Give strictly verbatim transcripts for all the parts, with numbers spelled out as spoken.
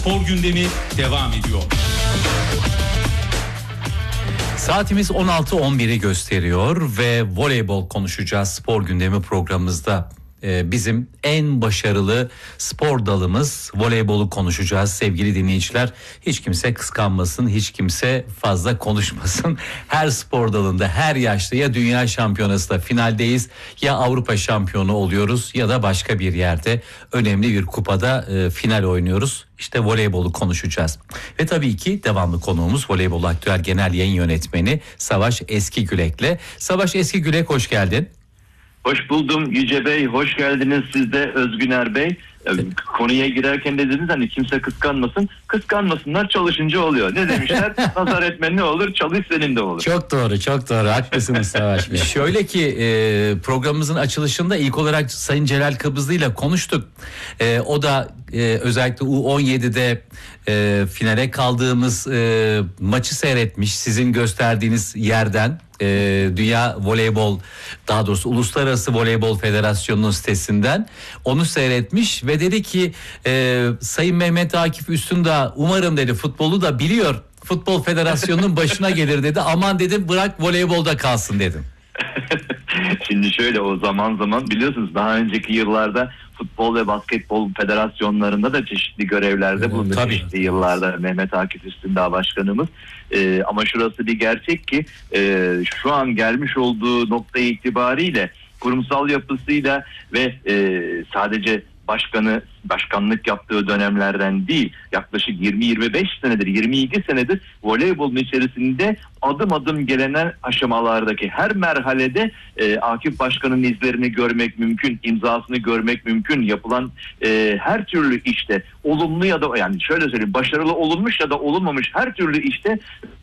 Spor gündemi devam ediyor. Saatimiz on altı on biri gösteriyor ve voleybol konuşacağız spor gündemi programımızda. Ee, bizim en başarılı spor dalımız voleybolu konuşacağız sevgili dinleyiciler. Hiç kimse kıskanmasın, hiç kimse fazla konuşmasın. Her spor dalında, her yaşta ya dünya şampiyonasında finaldeyiz, ya Avrupa şampiyonu oluyoruz ya da başka bir yerde önemli bir kupada e, final oynuyoruz. İşte voleybolu konuşacağız. Ve tabii ki devamlı konuğumuz Voleybol Aktüel Genel Yayın Yönetmeni Savaş Eskigülek'le. Savaş Eskigülek, hoş geldin. Hoş buldum Yüce Bey, hoş geldiniz siz de Özgüner Bey. Konuya girerken de dediniz hani kimse kıskanmasın. Kıskanmasınlar, çalışınca oluyor. Ne demişler? Nazar etmen ne olur, çalış senin de olur. Çok doğru, çok doğru. Haklısınız Savaş Bey. Şöyle ki e, programımızın açılışında ilk olarak Sayın Celal Kabızlı ile konuştuk. E, o da e, özellikle U on yedide e, finale kaldığımız e, maçı seyretmiş. Sizin gösterdiğiniz yerden. E, Dünya Voleybol, daha doğrusu Uluslararası Voleybol Federasyonu'nun sitesinden onu seyretmiş ve dedi ki e, Sayın Mehmet Akif Üstündağ umarım dedi futbolu da biliyor, Futbol Federasyonu'nun başına gelir dedi, aman dedim bırak voleybolda kalsın dedim. Şimdi şöyle, o zaman zaman biliyorsunuz daha önceki yıllarda futbol ve basketbol federasyonlarında da çeşitli görevlerde bulundu. Tabii. Çeşitli yıllarda Mehmet Akif Üstündağ Başkanımız. Ee, ama şurası bir gerçek ki e, şu an gelmiş olduğu nokta itibariyle kurumsal yapısıyla ve e, sadece başkanı başkanlık yaptığı dönemlerden değil, yaklaşık yirmi yirmi beş senedir, yirmi iki senedir voleybolun içerisinde adım adım gelenen aşamalardaki her merhalede e, Akif Başkan'ın izlerini görmek mümkün, imzasını görmek mümkün. Yapılan e, her türlü işte olumlu ya da, yani şöyle söyleyeyim, başarılı olunmuş ya da olunmamış her türlü işte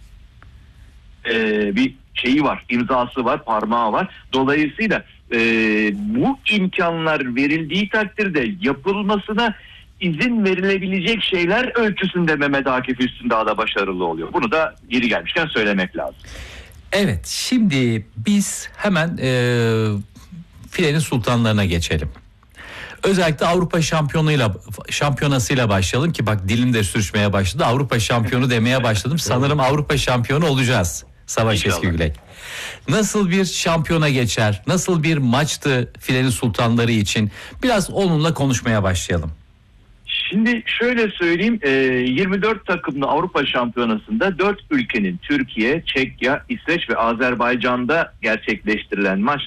e, bir şeyi var, imzası var, parmağı var. Dolayısıyla e, bu imkanlar verildiği takdirde yapılmasına izin verilebilecek şeyler ölçüsünde Mehmet Akif Üstündağ da başarılı oluyor. Bunu da geri gelmişken söylemek lazım. Evet, şimdi biz hemen e, filenin sultanlarına geçelim. Özellikle Avrupa şampiyonuyla şampiyonasıyla başlayalım ki bak dilim de sürçmeye başladı. Avrupa şampiyonu demeye başladım. Sanırım Avrupa şampiyonu olacağız. Savaş Eskigülek. Nasıl bir şampiyona geçer? Nasıl bir maçtı filenin sultanları için? Biraz onunla konuşmaya başlayalım. Şimdi şöyle söyleyeyim, yirmi dört takımlı Avrupa Şampiyonası'nda dört ülkenin, Türkiye, Çekya, İsveç ve Azerbaycan'da gerçekleştirilen maç